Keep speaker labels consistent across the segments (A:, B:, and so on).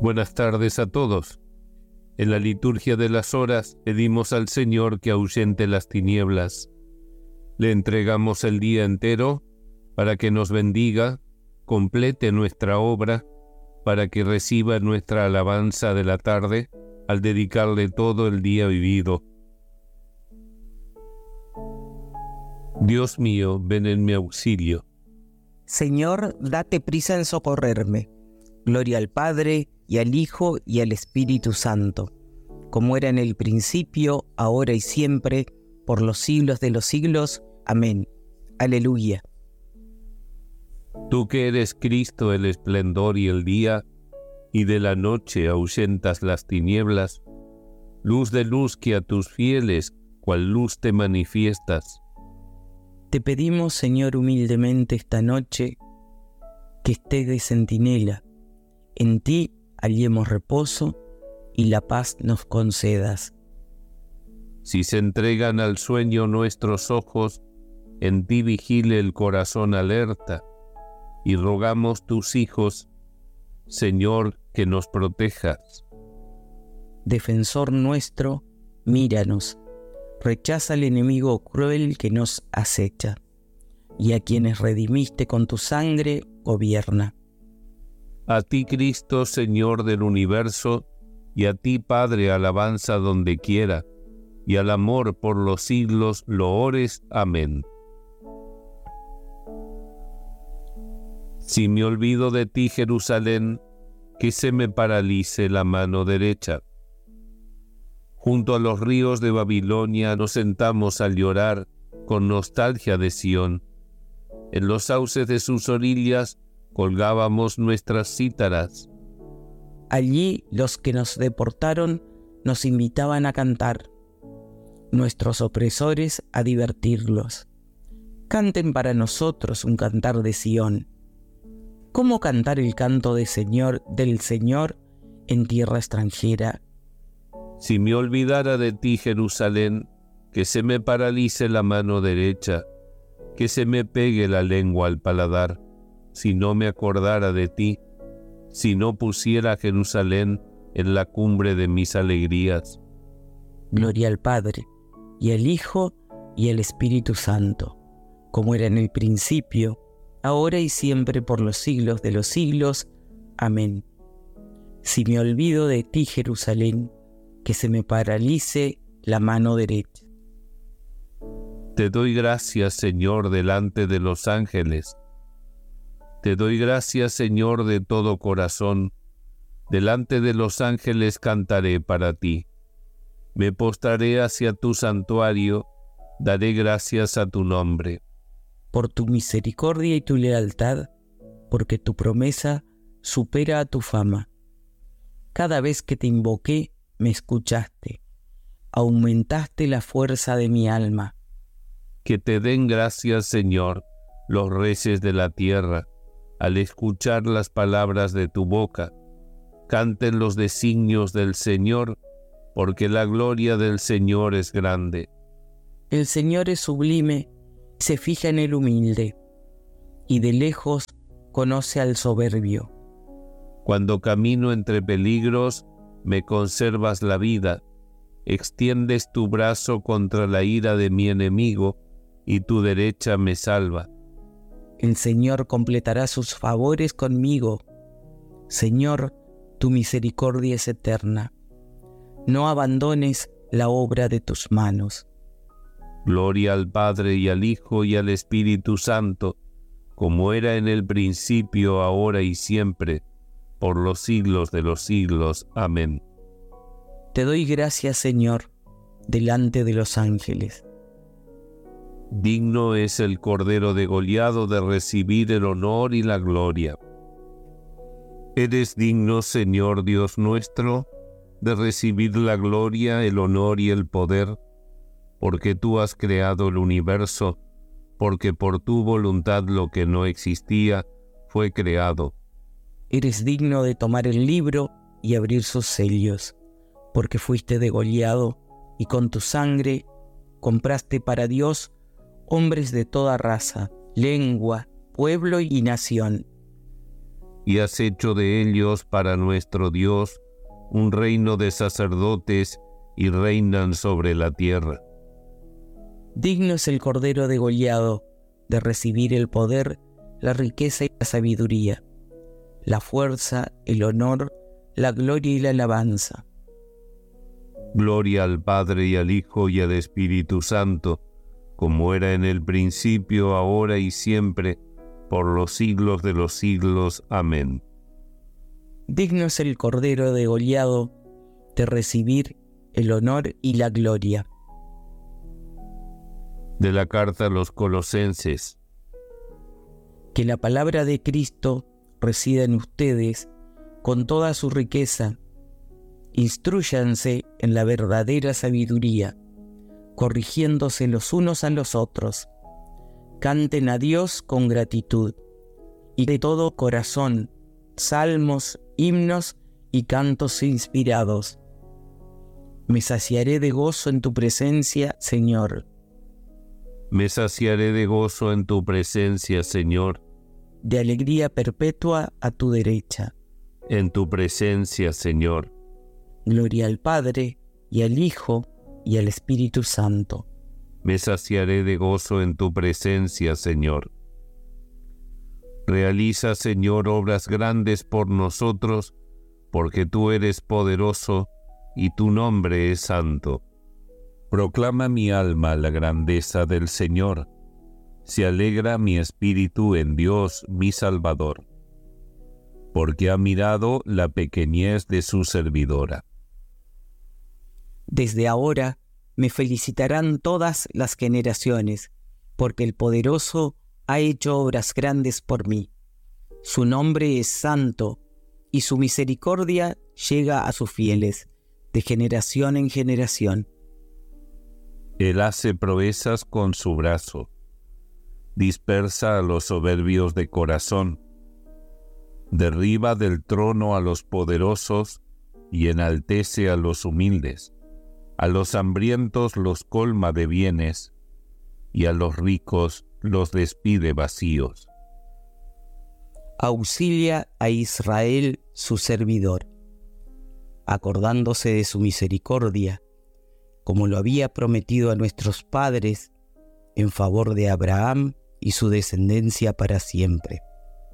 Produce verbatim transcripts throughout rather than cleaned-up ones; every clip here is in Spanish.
A: Buenas tardes a todos. En la liturgia de las horas pedimos al Señor que ahuyente las tinieblas. Le entregamos el día entero para que nos bendiga, complete nuestra obra, para que reciba nuestra alabanza de la tarde al dedicarle todo el día vivido. Dios mío, ven en mi auxilio.
B: Señor, date prisa en socorrerme. Gloria al Padre, y al Hijo, y al Espíritu Santo, como era en el principio, ahora y siempre, por los siglos de los siglos. Amén. Aleluya.
A: Tú que eres Cristo el esplendor y el día, y de la noche ahuyentas las tinieblas, luz de luz que a tus fieles cual luz te manifiestas.
B: Te pedimos, Señor, humildemente esta noche, que estés de centinela. En ti hallemos reposo y la paz nos concedas.
A: Si se entregan al sueño nuestros ojos, en ti vigile el corazón alerta, y rogamos tus hijos, Señor, que nos protejas.
B: Defensor nuestro, míranos, rechaza al enemigo cruel que nos acecha, y a quienes redimiste con tu sangre, gobierna.
A: A ti, Cristo, Señor del universo, y a ti, Padre, alabanza donde quiera, y al amor por los siglos loores. Amén. Si me olvido de ti, Jerusalén, que se me paralice la mano derecha. Junto a los ríos de Babilonia nos sentamos a llorar con nostalgia de Sión. En los sauces de sus orillas colgábamos nuestras cítaras.
B: Allí los que nos deportaron nos invitaban a cantar, nuestros opresores a divertirlos. Canten para nosotros un cantar de Sión. ¿Cómo cantar el canto de Señor, del Señor en tierra extranjera?
A: Si me olvidara de ti, Jerusalén, que se me paralice la mano derecha, que se me pegue la lengua al paladar, si no me acordara de ti, si no pusiera a Jerusalén en la cumbre de mis alegrías.
B: Gloria al Padre, y al Hijo, y al Espíritu Santo, como era en el principio, ahora y siempre, por los siglos de los siglos. Amén. Si me olvido de ti, Jerusalén, que se me paralice la mano derecha.
A: Te doy gracias, Señor, delante de los ángeles. Te doy gracias, Señor, de todo corazón. Delante de los ángeles cantaré para ti. Me postraré hacia tu santuario, daré gracias a tu nombre.
B: Por tu misericordia y tu lealtad, porque tu promesa supera a tu fama. Cada vez que te invoqué, me escuchaste. Aumentaste la fuerza de mi alma.
A: Que te den gracias, Señor, los reyes de la tierra, al escuchar las palabras de tu boca. Canten los designios del Señor, porque la gloria del Señor es grande.
B: El Señor es sublime, se fija en el humilde, y de lejos conoce al soberbio.
A: Cuando camino entre peligros, me conservas la vida. Extiendes tu brazo contra la ira de mi enemigo, y tu derecha me salva.
B: El Señor completará sus favores conmigo. Señor, tu misericordia es eterna. No abandones la obra de tus manos.
A: Gloria al Padre y al Hijo y al Espíritu Santo, como era en el principio, ahora y siempre, por los siglos de los siglos. Amén.
B: Te doy gracias, Señor, delante de los ángeles.
A: Digno es el Cordero degollado de recibir el honor y la gloria. Eres digno, Señor Dios nuestro, de recibir la gloria, el honor y el poder, porque tú has creado el universo, porque por tu voluntad lo que no existía fue creado.
B: Eres digno de tomar el libro y abrir sus sellos, porque fuiste degollado y con tu sangre compraste para Dios hombres de toda raza, lengua, pueblo y nación.
A: y has hecho de ellos para nuestro Dios un reino de sacerdotes y reinan sobre la tierra.
B: Digno es el Cordero degollado de recibir el poder, la riqueza y la sabiduría, la fuerza, el honor, la gloria y la alabanza.
A: Gloria al Padre y al Hijo y al Espíritu Santo, como era en el principio, ahora y siempre, por los siglos de los siglos. Amén.
B: Digno es el Cordero degollado de recibir el honor y la gloria.
A: De la carta a los Colosenses.
B: Que la palabra de Cristo resida en ustedes con toda su riqueza. Instrúyanse en la verdadera sabiduría, corrigiéndose los unos a los otros. Canten a Dios con gratitud y de todo corazón, salmos, himnos y cantos inspirados. Me saciaré de gozo en tu presencia, Señor.
A: Me saciaré de gozo en tu presencia, Señor.
B: De alegría perpetua a tu derecha.
A: En tu presencia, Señor.
B: Gloria al Padre, y al Hijo, y al Espíritu Santo.
A: Me saciaré de gozo en tu presencia, Señor. Realiza, Señor, obras grandes por nosotros, porque tú eres poderoso y tu nombre es santo. Proclama mi alma la grandeza del Señor. Se alegra mi espíritu en Dios, mi Salvador, porque ha mirado la pequeñez de su servidora.
B: Desde ahora me felicitarán todas las generaciones, porque el poderoso ha hecho obras grandes por mí. Su nombre es santo, y su misericordia llega a sus fieles, de generación en generación.
A: Él hace proezas con su brazo, dispersa a los soberbios de corazón, derriba del trono a los poderosos y enaltece a los humildes. A los hambrientos los colma de bienes, y a los ricos los despide vacíos.
B: Auxilia a Israel su servidor, acordándose de su misericordia, como lo había prometido a nuestros padres, en favor de Abraham y su descendencia para siempre.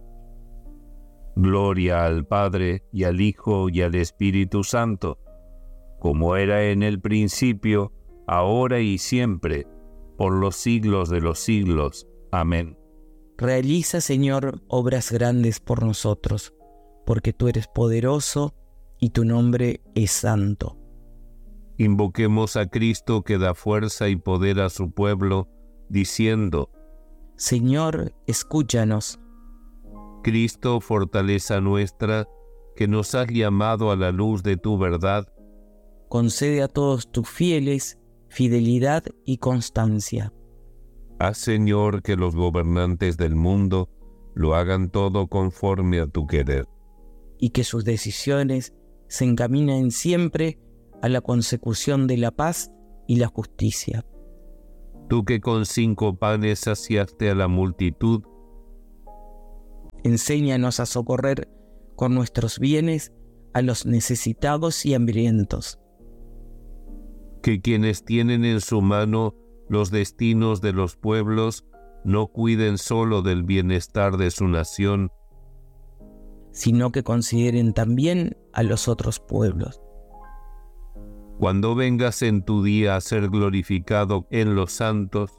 A: Gloria al Padre, y al Hijo, y al Espíritu Santo, como era en el principio, ahora y siempre, por los siglos de los siglos. Amén.
B: Realiza, Señor, obras grandes por nosotros, porque tú eres poderoso y tu nombre es santo.
A: Invoquemos a Cristo que da fuerza y poder a su pueblo, diciendo:
B: Señor, escúchanos.
A: Cristo, fortaleza nuestra, que nos has llamado a la luz de tu verdad,
B: concede a todos tus fieles fidelidad y constancia.
A: Haz, Señor, que los gobernantes del mundo lo hagan todo conforme a tu querer.
B: Y que sus decisiones se encaminen siempre a la consecución de la paz y la justicia.
A: Tú que con cinco panes saciaste a la multitud,
B: enséñanos a socorrer con nuestros bienes a los necesitados y hambrientos.
A: Que quienes tienen en su mano los destinos de los pueblos no cuiden solo del bienestar de su nación,
B: sino que consideren también a los otros pueblos.
A: Cuando vengas en tu día a ser glorificado en los santos,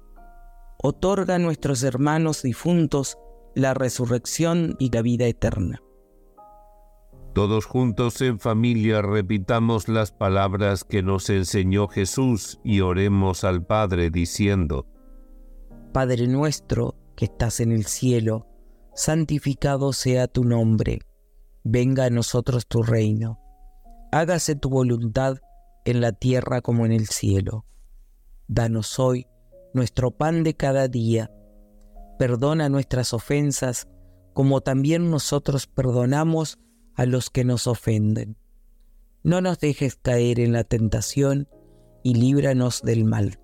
B: otorga a nuestros hermanos difuntos la resurrección y la vida eterna.
A: Todos juntos en familia repitamos las palabras que nos enseñó Jesús y oremos al Padre diciendo:
B: Padre nuestro que estás en el cielo, santificado sea tu nombre. Venga a nosotros tu reino. Hágase tu voluntad en la tierra como en el cielo. Danos hoy nuestro pan de cada día. Perdona nuestras ofensas, como también nosotros perdonamos a los que nos ofenden. No nos dejes caer en la tentación y líbranos del mal.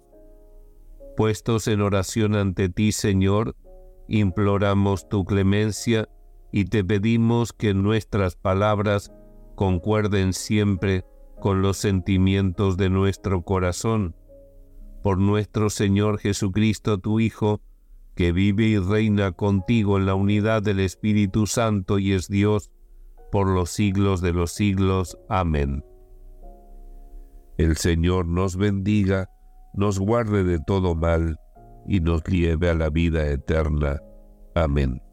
A: Puestos en oración ante ti, Señor, imploramos tu clemencia y te pedimos que nuestras palabras concuerden siempre con los sentimientos de nuestro corazón. Por nuestro Señor Jesucristo, tu Hijo, que vive y reina contigo en la unidad del Espíritu Santo y es Dios, por los siglos de los siglos. Amén. El Señor nos bendiga, nos guarde de todo mal y nos lleve a la vida eterna. Amén.